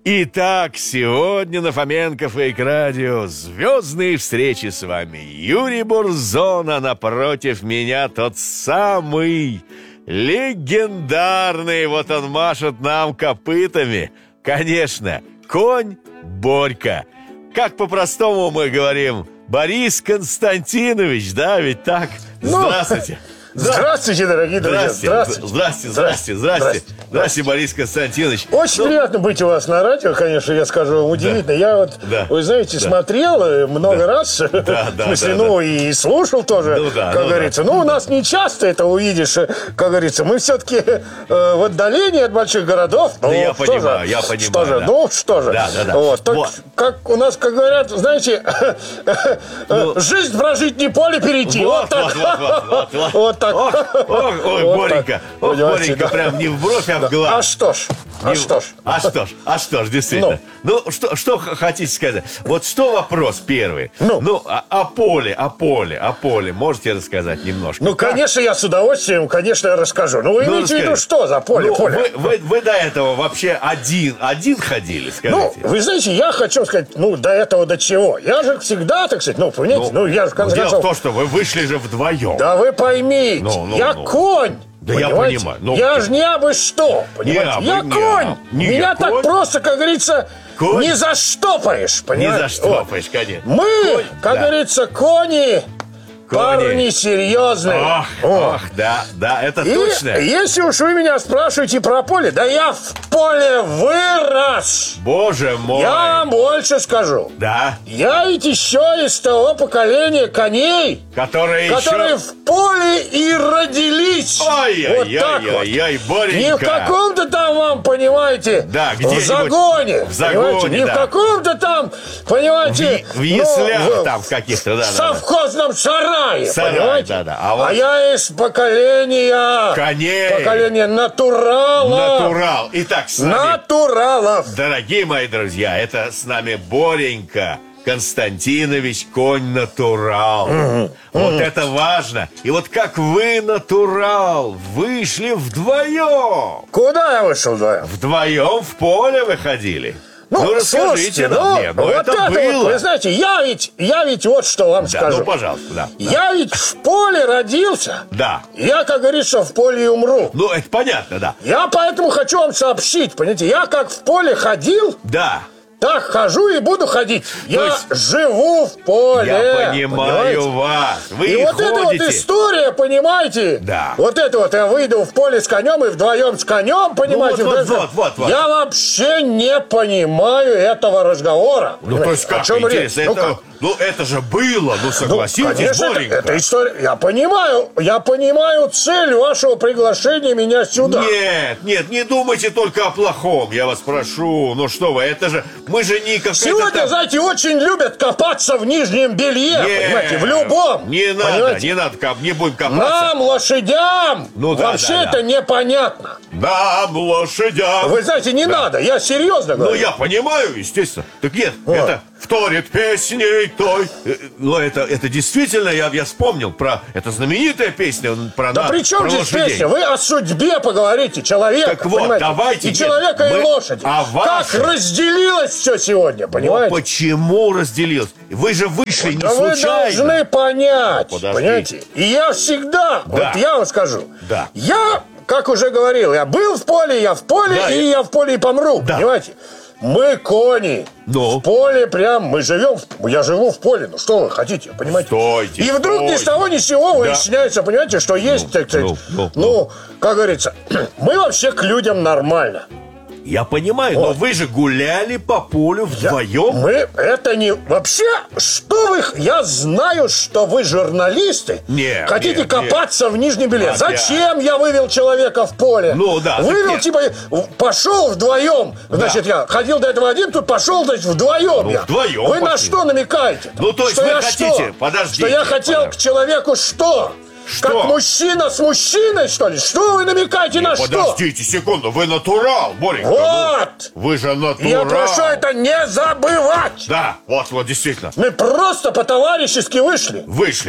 Итак, сегодня на Фоменко Фейк-радио звездные встречи с вами. Юрий Бурзон, а напротив меня тот самый легендарный. Вот он машет нам копытами. Конечно, конь Борька. Как по-простому мы говорим, Борис Константинович, да, ведь так? Здравствуйте. Здравствуйте, дорогие друзья. Здравствуйте, Борис Константинович. Очень приятно быть у вас на радио, конечно, я скажу вам, удивительно. Я вот, вы знаете, смотрел много раз, в смысле, и слушал тоже, как говорится. Ну, у нас не часто это увидишь, как говорится. Мы все-таки в отдалении от больших городов. Да, я понимаю. Что же. Вот, как у нас, как говорят, знаете, жизнь прожить, не поле перейти. Вот так. Вот так. Ой, Боренька, Боренька, прям не в бровь, а в глаз. А что ж, действительно. Ну, что хотите сказать? Вот что вопрос первый? О поле можете рассказать немножко? Ну, конечно, я с удовольствием, конечно, расскажу. Ну, вы имеете в виду, что за поле? Вы до этого вообще один ходили, скажите? Ну, вы знаете, я хочу сказать, до этого до чего? Я же всегда, так сказать, понимаете, я же в конце концов... Дело в том, что вы вышли же вдвоем. Да вы поймите, я конь. Да понимаете? Я понимаю. Я же не абы что, понимаете? Я конь. Меня так просто, как говорится, не заштопаешь, понимаете? Не заштопаешь, конечно. Мы, как говорится, кони... Парни серьезные. Да, это точно. Если уж вы меня спрашиваете про поле, да я в поле вырос. Боже мой. Я вам больше скажу. Да? Я ведь еще из того поколения коней, которые в поле и родились. Ой-ой-ой, Боренька. Не в каком-то там вам, понимаете, в загоне. Не в каком-то там, понимаете, в яслях там каких-то, в совхозном сарае. Понимаете? Да. А я из поколения коней. Поколение натуралов. Натурал. Итак, с нами, натуралов. Дорогие мои друзья, это с нами Боренька Константинович, конь натурал. Вот это важно. И вот как вы, натурал, вышли вдвоем. Куда я вышел вдвоем? Вдвоем в поле выходили. Расскажите нам. Вот это было. Вот, вы знаете, я ведь вот что вам скажу. Пожалуйста, да. Я ведь в поле родился. Да. Я, как говорится, в поле и умру. Это понятно, да. Я поэтому хочу вам сообщить, понимаете, я как в поле ходил... Да. Так хожу и буду ходить. Я живу в поле. Я понимаю вас. Вы и вот ходите. эта вот история, понимаете? Да. Вот это вот я выйду в поле с конем и вдвоем с конем, понимаете? Вот. Я вообще не понимаю этого разговора. То есть как? Интересно. Это же было, согласитесь, конечно, Боренька. Это история. Я понимаю цель вашего приглашения меня сюда. Нет, не думайте только о плохом, я вас прошу. Что вы, это же... Мы же не какая-то... Сегодня, знаете, очень любят копаться в нижнем белье, понимаете, в любом. Не надо, не будем копаться. Нам, лошадям, вообще это непонятно. Нам, лошадям. Вы знаете, не надо, я серьезно говорю. Я понимаю, естественно. Так нет, это вторит песней той. Это действительно, я вспомнил про... Это знаменитая песня про Да при чем здесь песня? Вы о судьбе поговорите, человека, так вот, понимаете? давайте. И человека, и лошади. Как разделилось все сегодня, понимаете? Почему разделилось? Вы же вышли не случайно. Вы должны понять, понимаете? И я всегда, я вам скажу, я, как уже говорил, я был в поле, я в поле, и я в поле и помру, понимаете? Мы кони. В поле прям, я живу в поле. Что вы хотите, понимаете? Стойте, и вдруг ни с того ни с сего выясняется, понимаете, что есть, так сказать, как говорится, мы вообще к людям нормально. Я понимаю, но вы же гуляли по полю вдвоем. Это не... Вообще, что вы... Я знаю, что вы журналисты. Хотите копаться в нижнем белье. Зачем я вывел человека в поле? Вывел, пошел вдвоем. Значит, я ходил до этого один, тут пошел, значит, вдвоем. Вдвоем. Вы на что намекаете? То есть вы хотите... Подождите. Что я хотел к человеку что? Что? Как мужчина с мужчиной, что ли? Что вы намекаете на что? Подождите секунду, вы натурал, Боренька. Вот! Вы же натурал. Я прошу это не забывать. Да, вот, действительно. Мы просто по-товарищески вышли.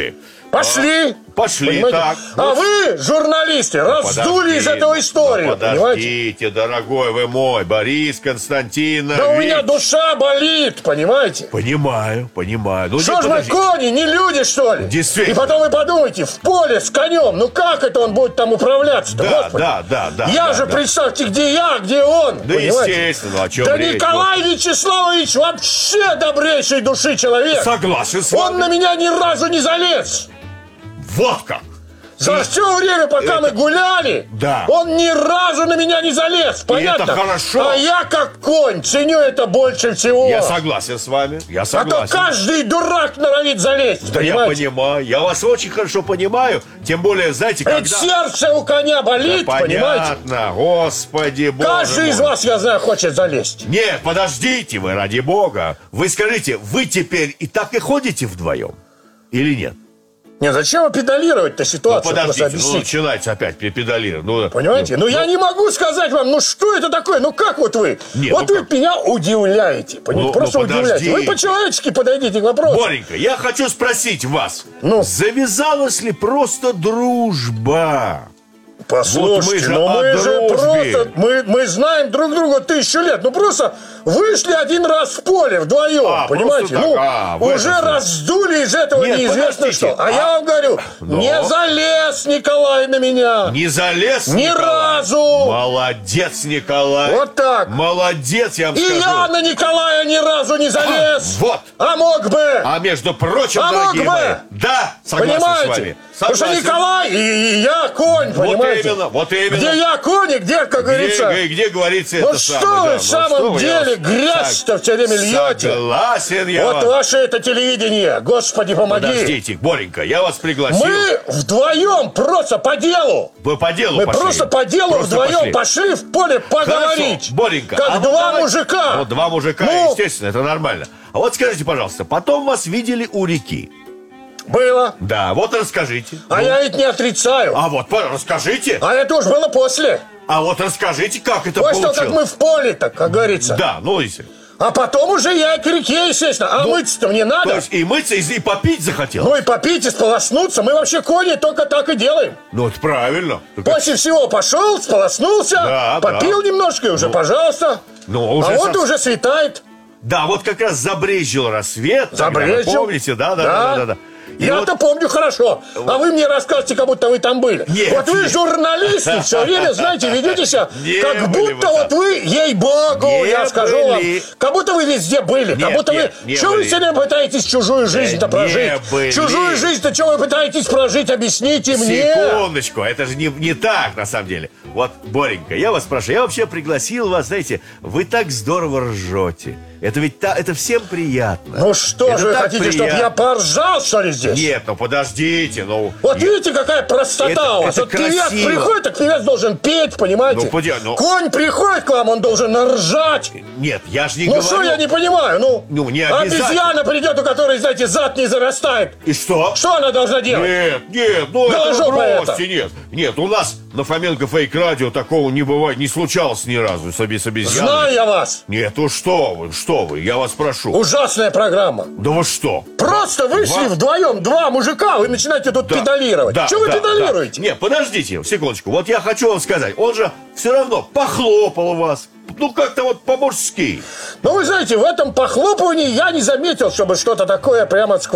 Пошли. Пошли, понимаете? так. А вы, журналисты, раздули из этого историю, подождите, дорогой вы мой, Борис Константинович. Да у меня душа болит, понимаете? Понимаю. Ну, что ж мы, кони, не люди, что ли? Действительно. И потом вы подумайте, в поле с конем, ну как это он будет там управляться-то, Господи? Да. Я же, представьте, где я, где он, да, понимаете? Естественно, о чем да речь? Николай Вячеславович вообще добрейшей души человек. Согласен с вами. Он на меня ни разу не залез. Вот как! За все время, пока мы гуляли, он ни разу на меня не залез, понятно? И это хорошо. А я, как конь, ценю это больше всего. Я согласен с вами, я согласен. А то каждый дурак норовит залезть, да, понимаете? Я понимаю, я вас очень хорошо понимаю. Тем более, знаете, когда... сердце у коня болит, да, понимаете? Понятно, Господи Боже Каждый мой. из вас, я знаю, хочет залезть. Нет, подождите вы, ради Бога. Вы скажите, вы теперь и так и ходите вдвоем? Или нет? Не, зачем вы педалировать-то ситуацию? Ну, подождите, начинается опять педалировать. Понимаете? Я не могу сказать вам, ну что это такое? Ну как вот вы? Нет, вот вы меня удивляете. Понимаете? Просто удивляете. Вы по-человечески подойдите к вопросу. Боренька, я хочу спросить вас. Завязалась ли просто дружба? Послушайте, мы знаем друг друга 1000 лет. Ну просто вышли один раз в поле вдвоем, понимаете? Уже раздули из этого неизвестно что. А я вам говорю, не залез Николай на меня. Не залез ни разу. Молодец, Николай. Вот так. Молодец, я вам скажу. И я на Николая ни разу не залез. Вот. А мог бы. А между прочим, дорогие мои, да, согласен с вами. Потому что Николай и я конь, понимаете? Вот именно. Где я конь, и где, как говорится... Где говорится это самое. Что вы в самом деле грязь-то все время льете? Согласен я. Вот ваше это телевидение, Господи, помоги. Подождите, Боренька, я вас пригласил. Мы вдвоем просто по делу. Вы по делу Мы пошли. просто по делу вдвоем пошли в поле поговорить. Хорошо, Боренька. Как два мужика. Вот два мужика, естественно, это нормально. А вот скажите, пожалуйста, потом вас видели у реки. Было. Да, вот расскажите. А я ведь не отрицаю. А вот расскажите. А это уж было после. А вот расскажите, как это вот получилось. Что, как мы в поле-то, как говорится. Да, если. А потом уже я к реке, естественно. А мыться-то мне надо. То есть и мыться, и попить захотел. Ну и попить, и сполоснуться. Мы вообще, кони, только так и делаем. Ну, это правильно. После всего пошел, сполоснулся, попил немножко, и уже, пожалуйста. Уже вот уже светает. Да, вот как раз забрезжил рассвет. Забрезжил. Помните, да. Я-то помню хорошо. А вы мне рассказываете, как будто вы там были. Нет, вы журналисты, все время, знаете, ведете себя, как будто вот вы, ей-богу, я скажу вам, как будто вы везде были. Как будто вы... Что вы все время пытаетесь чужую жизнь-то прожить? Чужую жизнь-то что вы пытаетесь прожить? Объясните мне. Секундочку, это же не так, на самом деле. Вот, Боренька, я вас спрашиваю, я вообще пригласил вас, знаете, вы так здорово ржете. Это ведь это всем приятно. Ну что же вы хотите, чтобы я поржал, что ли, здесь? Нет, подождите, Вот видите, какая простота у вас. Вот певец приходит, так певец должен петь, понимаете? Конь приходит к вам, он должен ржать. Нет, я же не говорю. Ну что я не понимаю, не обязательно. Обезьяна придет, у которой, знаете, зад не зарастает. И что? Что она должна делать? Нет, это бросьте, нет, у нас на Фоменко Фейк-радио такого не бывает, не случалось ни разу с обезьяной. Знаю я вас. Нет, что вы, я вас прошу. Ужасная программа. Да вы что? Просто вышли вдвоем, два мужика, вы начинаете тут педалировать. Что вы педалируете? Нет, подождите, секундочку. Вот я хочу вам сказать, он же все равно похлопал вас. Ну, как-то вот по-мужски. Ну, вы знаете, в этом похлопывании я не заметил, чтобы что-то такое прямо